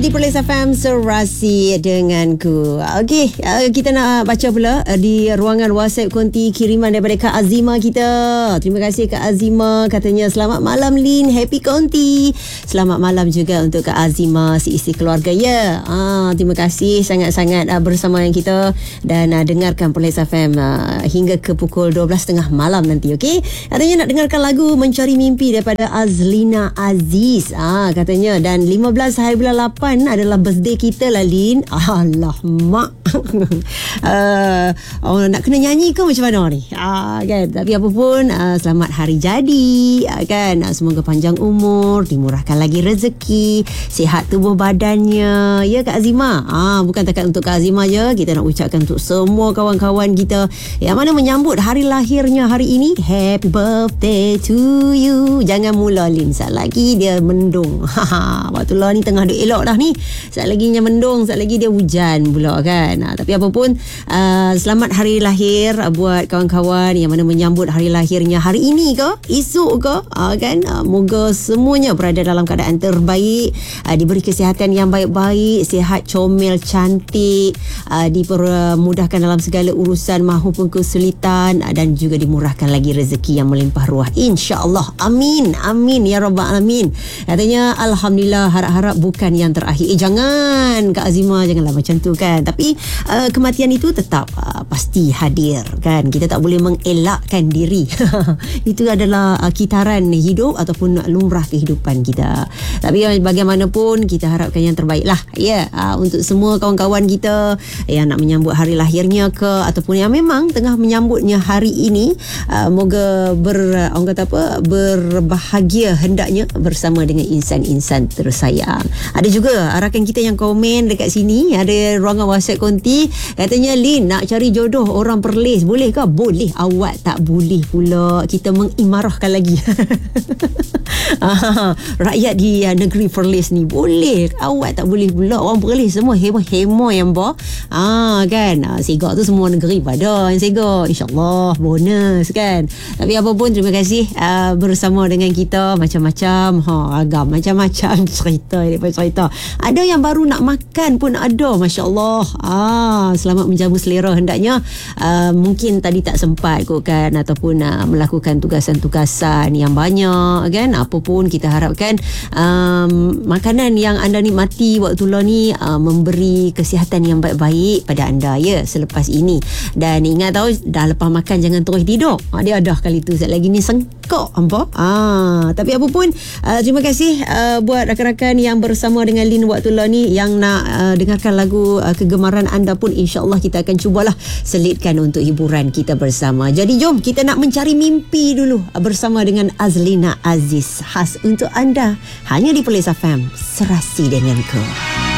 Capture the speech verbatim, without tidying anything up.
Di Perlis F M Serasi denganku. Okey, uh, kita nak baca pula uh, di ruangan WhatsApp konti kiriman daripada Kak Azima kita. Terima kasih Kak Azima, katanya selamat malam Lin, happy konti. Selamat malam juga untuk Kak Azima, si isteri keluarga ya. Ah, terima kasih sangat-sangat uh, bersama dengan kita dan uh, dengarkan Perlis F M uh, hingga ke pukul dua belas tiga puluh malam nanti. Okey, katanya nak dengarkan lagu Mencari Mimpi daripada Azlina Aziz. Ah, katanya dan lima belas hari bulan lapan adalah birthday kita lah Lin. Alah mak. uh, oh, nak kena nyanyi ke macam mana ni? Ah, kan? Tapi apa pun, uh, selamat hari jadi, uh, kan? Uh, semoga panjang umur, dimurahkan lagi rezeki, sihat tubuh badannya. Ya Kak Azima. Ah, bukan takat untuk Kak Azima je, kita nak ucapkan untuk semua kawan-kawan kita yang mana menyambut hari lahirnya hari ini. Happy birthday to you. Jangan mula Lin, sekejap lagi dia mendung. Waktu lah ni tengah duk elok dah ni. Sekejap lagi nya mendung, sekejap lagi dia hujan pula kan. Ha, tapi apa pun, uh, selamat hari lahir uh, buat kawan-kawan yang mana menyambut hari lahirnya hari ini ke, esok ke, uh, kan. Uh, moga semuanya berada dalam keadaan terbaik, uh, diberi kesihatan yang baik-baik, sihat, comel, cantik, uh, dipermudahkan dalam segala urusan mahupun kesulitan, uh, dan juga dimurahkan lagi rezeki yang melimpah ruah, insya-Allah. Amin. Amin ya rabbal alamin. Katanya alhamdulillah, harap-harap bukan yang terakhir. Eh jangan Kak Azima, janganlah macam tu kan. Tapi uh, kematian itu tetap uh, pasti hadir kan. Kita tak boleh mengelakkan diri. Itu adalah uh, kitaran hidup ataupun lumrah kehidupan kita. Tapi uh, bagaimanapun kita harapkan yang terbaik lah ya, yeah, uh, untuk semua kawan-kawan kita yang nak menyambut hari lahirnya ke ataupun yang memang tengah menyambutnya hari ini. uh, moga ber uh, orang kata apa berbahagia hendaknya bersama dengan insan-insan tersayang. Ada juga rakan kita yang komen dekat sini, ada ruangan WhatsApp konti, katanya Lin nak cari jodoh orang Perlis, boleh ke? Boleh. Awak tak boleh pula, kita mengimarahkan lagi. Rakyat di uh, negeri Perlis ni boleh, awak tak boleh pula. Orang Perlis semua hemo-hemo yang bah. Ah kan, ah, Sega tu semua negeri pada yang Sega, insyaAllah bonus kan. Tapi apa pun, terima kasih uh, bersama dengan kita. Macam-macam ha, agam macam-macam cerita daripada cerita. Ada yang baru nak makan pun ada, masya-Allah. Ah, selamat menjamu selera hendaknya. Uh, mungkin tadi tak sempat kot kan, ataupun uh, melakukan tugasan-tugasan yang banyak kan. Apa pun kita harapkan um, makanan yang anda nikmati waktu lah ni uh, memberi kesihatan yang baik-baik pada anda ya selepas ini. Dan ingat tahu, dah lepas makan jangan terus tidur. Ah, dia ada kali tu sekejap lagi ni sengkok apa. Ah, tapi apa pun, uh, terima kasih uh, buat rakan-rakan yang bersama dengan Lin waktu lah ni, yang nak uh, dengarkan lagu uh, kegemaran anda pun insya-Allah kita akan cubalah selitkan untuk hiburan kita bersama. Jadi jom kita nak mencari mimpi dulu uh, bersama dengan Azlina Aziz, khas untuk anda hanya di Perlis F M Serasi denganku.